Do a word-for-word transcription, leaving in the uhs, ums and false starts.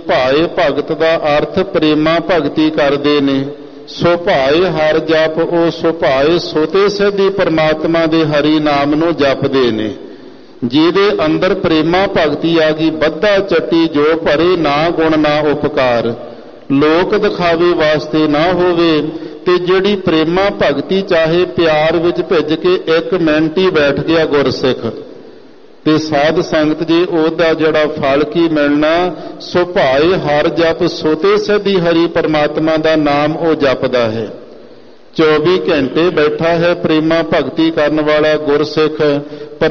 ਭਾਏ ਭਗਤ ਦਾ ਅਰਥ ਪ੍ਰੇਮਾ ਭਗਤੀ ਕਰਦੇ ਨੇ। ਸੋ ਭਾਏ ਹਰ ਜਪ ਉਹ ਸੋ ਭਾਏ ਸੋਤੇ ਸਿੱਧੀ ਪਰਮਾਤਮਾ ਦੇ ਹਰੀ ਨਾਮ ਨੂੰ ਜਪਦੇ ਨੇ। ਜਿਹਦੇ ਅੰਦਰ ਪ੍ਰੇਮਾ ਭਗਤੀ ਆ ਗਈ ਬੱਧਾ ਚੱਟੀ ਜੋ ਭਰੇ ਨਾ ਗੁਣ ਨਾ ਉਪਕਾਰ, ਲੋਕ ਦਿਖਾਵੇ ਵਾਸਤੇ ਨਾ ਹੋਵੇ। ਤੇ ਜਿਹੜੀ ਪ੍ਰੇਮਾ ਭਗਤੀ ਚਾਹੇ ਪਿਆਰ ਵਿੱਚ ਭਿੱਜ ਕੇ ਇੱਕ ਮਿੰਟ ਹੀ ਬੈਠ ਗਿਆ ਗੁਰਸਿੱਖ ਤੇ ਸਾਧ ਸੰਗਤ ਜੀ ਉਹਦਾ ਜਿਹੜਾ ਫਲ ਕੀ ਮਿਲਣਾ, ਸੋ ਭਾਏ ਹਰ ਜਪ ਸੋਤੇ ਸਿੱਧੀ ਹਰੀ ਪਰਮਾਤਮਾ ਦਾ ਨਾਮ ਉਹ ਜਪਦਾ ਹੈ। ਚੌਵੀ ਘੰਟੇ ਬੈਠਾ ਹੈ ਪ੍ਰੇਮਾ ਭਗਤੀ ਕਰਨ ਵਾਲਾ ਗੁਰਸਿੱਖ।